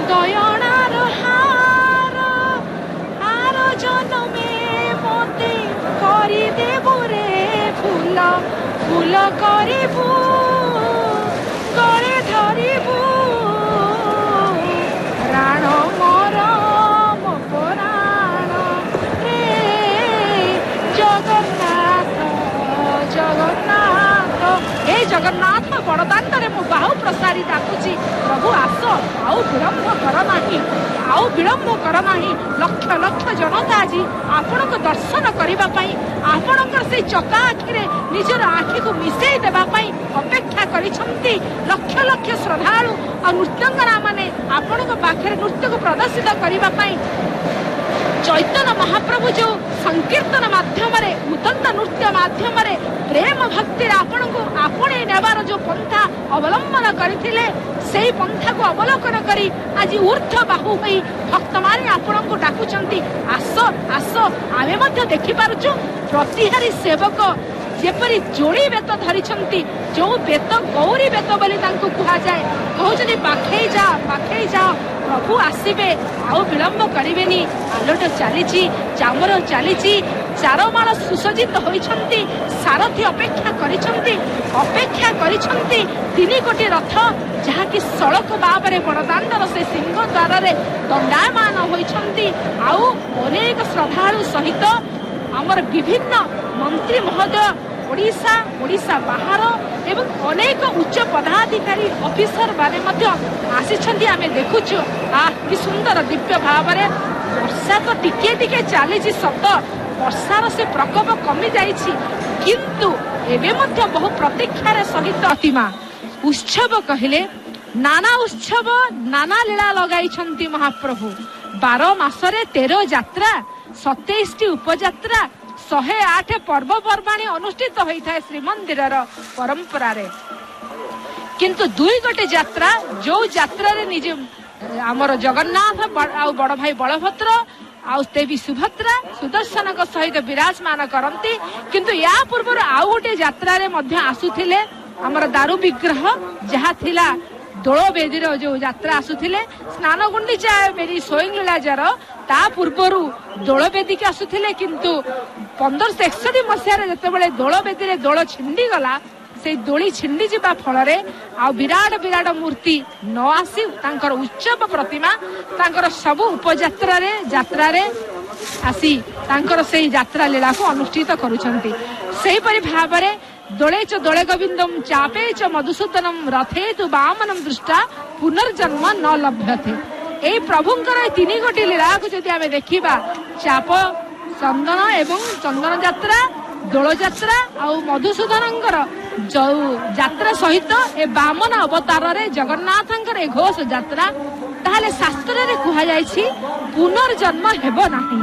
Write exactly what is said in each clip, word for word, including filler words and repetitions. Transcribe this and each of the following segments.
दयणार हार हार जनमे मते करी देबु रे फूल फूल करिबु गले धरिबु प्राण मोर मो प्राण रे जगन्नाथ जगन्नाथ हे जगन्नाथ बड़दाण्डे मो बाहु प्रसारी डाकुची प्रभु आस आउ विलंब कर नाही आउ विलंब कर नाही लक्ष लक्ष जनता आज आपण को दर्शन करबा पई आपणकर से चका आखि रे निजर आखि को मिसेई देबा पई अपेक्षा करिसंती लक्ष लक्ष श्रद्धालु और नृत्यंगना माने आपण को पाखरे नृत्य को प्रदर्शित करबा पई चैतन्य महाप्रभु जो संकीर्तन माध्यम रे उदंड नृत्य माध्यम रे प्रेम भक्ति आपण को आपणे नेबार जो पंथा अवलंबन करथिले सेही पंथा को अवलोकन करी आज ऊर्ध्व बाहु होई भक्त माने आपण को डाकुचंती आस आस आमे मध्य देखि पारुछु प्रतिहारी सेवक जेपरी जोड़ी बेत धरिछंती जो बेत गौरी बेत बोली तांको कुहा जाए कहउछनी पाखै जा पाखै जा प्रभु आसीबे आउ विलंब करिवेनी आलोट चलीची चामर चलीची चारमाण सुसज्जित होइछंती सारथी अपेक्षा करिछंती अपेक्षा करिछंती तीन कोटी रथ जहा कि सड़क बाबरे बड़दाण्डर से सिंह द्वार रे दंडायमान होइछंती आउ अनेक श्रद्धालु सहित हमर विभिन्न मंत्री महोदय ओडिशा ओडिशा बाहर एवं अनेक उच्च पदाधिकारी ऑफिसर माने मध्य आसीछंती आमे देखुछु आ कि सुंदर दिव्य भावरे वर्षा तो टिके टिके चली सत वर्षार से प्रकोप कमी जाइछि किंतु एबे मध्य बहु प्रतीक्षार सहित प्रतिमा उत्सव कहले नाना उत्सव नाना लीला लगाइछंती महाप्रभु बारह मासरे तेरह यात्रा सत्ताईस टी उपयात्रा शहे आठ पर्वपर्वाणी अनुष्ठित होता है श्रीमंदिर परंपरा रे किंतु दुई गोटे यात्रा जो यात्रा रे निज आमर जगन्नाथ आ बड़ भाई बलभद्र आउ देवी सुभद्रा सुदर्शन सहित विराजमान करती किंतु या पूर्व आउ गोटे यात्रा रे मध्य आसुथिले आमर दारू विग्रह जहा थिला दोल बेदीर जो यात्रा आसुथिले स्नान गुंडीचा बेदी सोईंग लीलाजार ता पूर्वर दोल बेदी के आसुथिले किंतु पंदर सौ एकसठ मसीह जिते दोल बेदी रे दोल छिंडी गला से दोली छिंडी जीवा फल आ विराट विराट मूर्ति न आसी तांकर उत्सव प्रतिमा तांकर सबु उपयात्रा रे यात्रा रे आसी तांकर से यात्रा लीला को अनुष्ठित करुछंती सेही परि भाबरे दोले च दोले गोविंदम चापे च मधुसूदनम रथे तु वामनम दृष्टा पुनर्जन्म न लभ्यते ए प्रभुंकर तीन गोटी लीला को जदि आमे देखिबा चाप चंदन एवं चंदन यात्रा दोल यात्रा आउ मधुसूदनंकर जो यात्रा सहित ए वामन अवतार रे जगन्नाथंकर ए घोष यात्रा ताले शास्त्र रे कुहा जायछि पुनर्जन्म हेबो नाही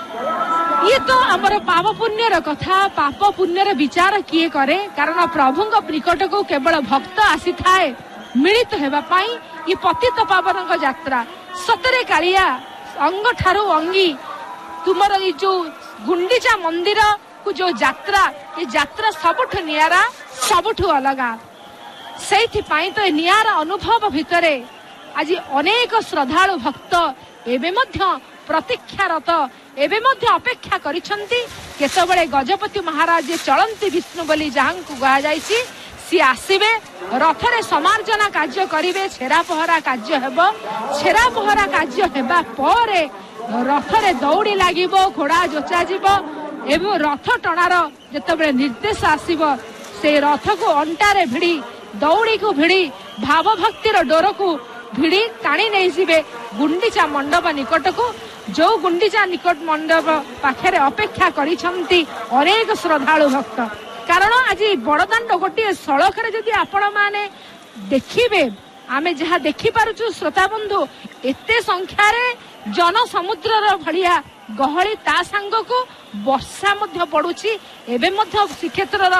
ये तो आमर पाप पुण्यर कथा पाप पुण्यर विचार किए करे कारण प्रभु निकट को केवल भक्त आसी थाए मिलित हेबा पाई ये पतित पावन यात्रा सतरे कालिया अंग ठारू अंगी तुमर ये जो गुंडीचा मंदिर को जो यात्रा ये यात्रा सबुठ नियारा सबुठ अलगा सेठी पाई तो नियारा अनुभव भितरे आज अनेक श्रद्धालु भक्त एबे मध्य प्रतीक्षारत एबे मध्य अपेक्षा करिसंती केतबेले गजपति महाराज चलंती विष्णु बोली जहां को कहा जायछि सी आसीबे रथरे समार्जना कार्य करिवे छेरा पहरा कार्य हेबो छेरा पहरा कार्य हेबा परे रथरे दौड़ी लागिबो घोड़ा जोचा जीवो एवं रथ टणार जेतबेले निर्देश आसीबो से रथ को अंटारे भिड़ी दौड़ी को भिड़ी भाव भक्तिर डोर को भिड़ी टाणी नहीं जीवे गुंडीचा मंडप निकट को जो गुंडीचा निकट मंडप पाखे अपेक्षा करिसंती अनेक श्रद्धालु भक्त कारण आज बड़दाण्ड गोटे सड़क जदि आपण माने देखिबे आमे जहा देखि पारुछु श्रोता बंधु एते संख्या रे जन समुद्रर भलिया गहली ता संग को वर्षा मध्य पड़ुछि एबे मध्य श्रीक्षेत्रर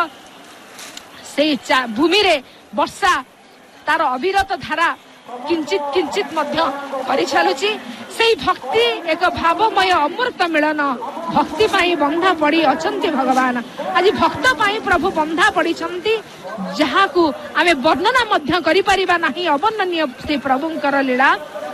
से भूमि रे वर्षा तार अविरत धारा किंचित किंचित मध्य करि चलुछि सेही भक्ति एक भावमय अमृत मिलन भक्ति पाई बंधा पड़ी अछंती भगवान आज भक्त पाई प्रभु बंधा पड़ी छंती जहा को आमे वर्णना मध्य करि परिबा नाही अवर्णनीय से प्रभुंकर लीला।